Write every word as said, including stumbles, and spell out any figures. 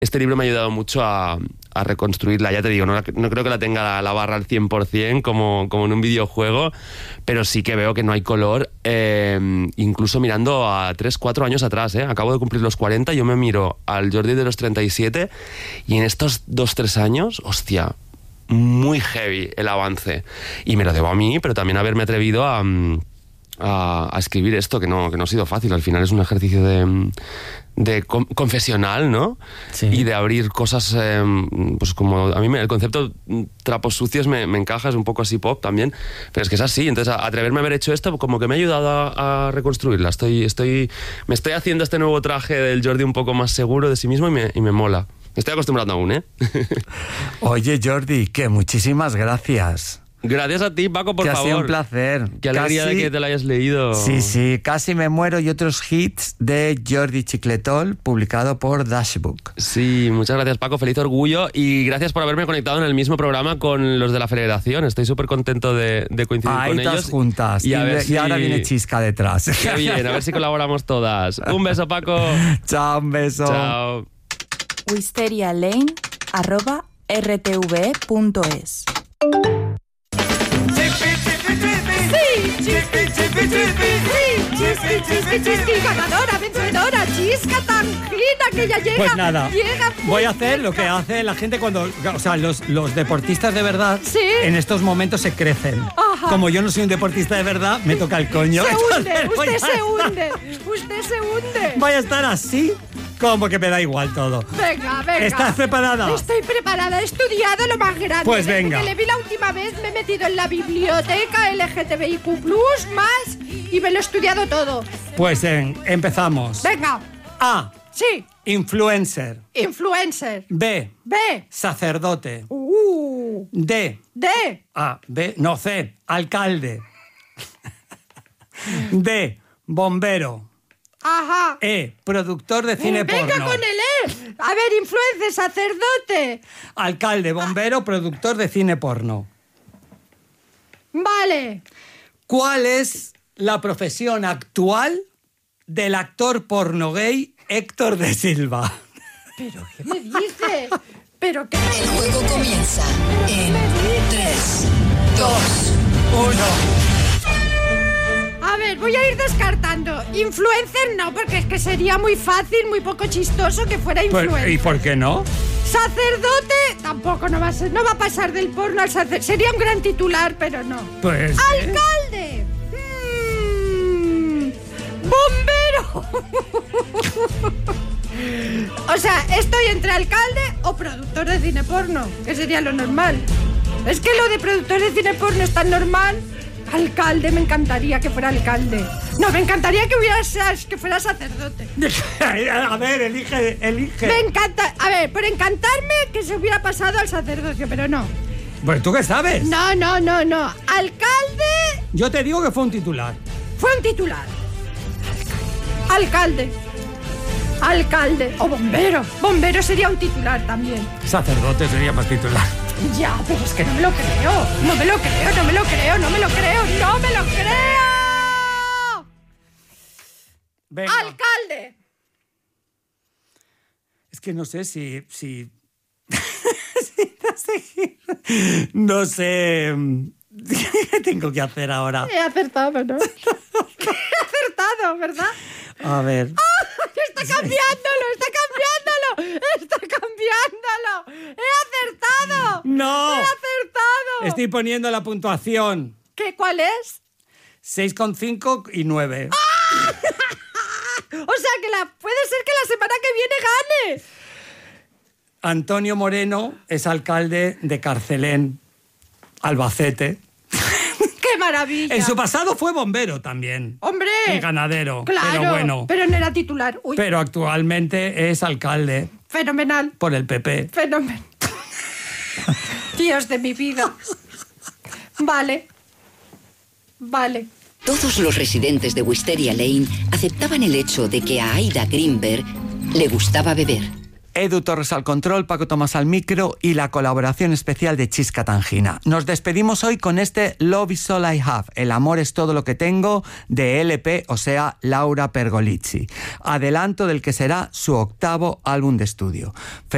Este libro me ha ayudado mucho a, a reconstruirla, ya te digo, no, no creo que la tenga la, la barra al cien por ciento como, como en un videojuego, pero sí que veo que no hay color, eh, incluso mirando a tres, cuatro años atrás, eh. Acabo de cumplir los cuarenta, yo me miro al Jordi de los treinta y siete y en estos dos, tres años, hostia, muy heavy el avance. Y me lo debo a mí, pero también a haberme atrevido a... A, a escribir esto, que no, que no ha sido fácil. Al final es un ejercicio de, de con, confesional, ¿no? Sí. Y de abrir cosas, eh, pues como a mí me, el concepto trapos sucios me, me encaja, es un poco así pop también, pero es que es así. Entonces, a, atreverme a haber hecho esto como que me ha ayudado a, a reconstruirla. Estoy, estoy, me estoy haciendo este nuevo traje del Jordi un poco más seguro de sí mismo y me, y me mola. Me estoy acostumbrando aún, ¿eh? Oye, Jordi, que muchísimas gracias. Gracias a ti, Paco, por que favor. Ha sido un placer. Qué alegría casi, de que te lo hayas leído. Sí, sí. Casi me muero y otros hits de Jordi Chicletol, publicado por Dashbook. Sí, muchas gracias, Paco. Feliz orgullo y gracias por haberme conectado en el mismo programa con los de la Federación. Estoy súper contento de, de coincidir Ahí con todas ellos. juntas. Y, a ver y si... ahora viene Chisca detrás. Qué bien, a ver si colaboramos todas. Un beso, Paco. Chao, un beso. Chao. wisterialane arroba r t v e punto es. Chisqui, chisqui, chisqui, ganadora, vencedora, Chisca Tangina, que ya llega. Pues nada, llega voy a hacer lo que hace la gente cuando, o sea, los, los deportistas de verdad, ¿sí? En estos momentos se crecen. Ajá. Como yo no soy un deportista de verdad, me toca el coño. Se hunde, Entonces, usted a... se hunde, usted se hunde. Voy a estar así, como que me da igual todo. Venga, venga. ¿Estás preparada? Estoy preparada, he estudiado lo más grande. Pues Desde venga. que le vi la última vez me he metido en la biblioteca L G T B I Q plus, más, y me lo he estudiado todo. Pues en, empezamos. Venga. A. Sí. Influencer. Influencer. B. B. Sacerdote. Uh. D. D. A. B. No, C. Alcalde. D. Bombero. Ajá. E. Productor de cine eh, venga porno. con el E. A ver, influencer, sacerdote. Alcalde, bombero, productor de cine porno. Vale. ¿Cuál es la profesión actual del actor porno gay Héctor de Silva? ¿Pero qué me dice? ¿Pero qué me El juego comienza en tres, dos, uno. A ver, voy a ir descartando. Influencer no, porque es que sería muy fácil, muy poco chistoso que fuera influencer. ¿Y por qué no? Sacerdote tampoco, no va a ser, no va a pasar del porno al sacerdote. Sería un gran titular, pero no. Pues... ¡Alcalde! Mm, ¡Bombero! O sea, estoy entre alcalde o productor de cine porno, que sería lo normal. Es que lo de productor de cine porno es tan normal. Alcalde, me encantaría que fuera alcalde. No, me encantaría que hubiera que fuera sacerdote. A ver, elige, elige. Me encanta. A ver, por encantarme que se hubiera pasado al sacerdocio, pero no. Pues tú qué sabes. No, no, no, no. Alcalde. Yo te digo que fue un titular. Fue un titular. Alcalde. Alcalde. O bombero. Bombero sería un titular también. Sacerdote sería más titular. Ya, pero es que no me lo creo. No me lo creo, no me lo creo, no me lo creo, no me lo creo. Venga. Alcalde. Es que no sé si... si... no sé... ¿Qué tengo que hacer ahora? He acertado, ¿no? He acertado, ¿verdad? A ver... ¡Ah! ¡Está cambiándolo! ¡Está cambiándolo! ¡Está cambiándolo! ¡He acertado! ¡No! ¡He acertado! Estoy poniendo la puntuación. ¿Qué? ¿Cuál es? seis coma cinco y nueve. ¡Ah! O sea, que la, puede ser que la semana que viene gane. Antonio Moreno es alcalde de Carcelén, Albacete. ¡Qué maravilla! En su pasado fue bombero también. ¡Hombre! Y ganadero. Claro, pero bueno. Pero no era titular. Uy. Pero actualmente es alcalde. Fenomenal. Por el P P. Fenomenal. Dios de mi vida. Vale. Vale. Todos los residentes de Wisteria Lane aceptaban el hecho de que a Aida Greenberg le gustaba beber. Edu Torres al control, Paco Tomás al micro y la colaboración especial de Chisca Tangina. Nos despedimos hoy con este Love is all I have, el amor es todo lo que tengo, de L P, o sea, Laura Pergolizzi. Adelanto del que será su octavo álbum de estudio.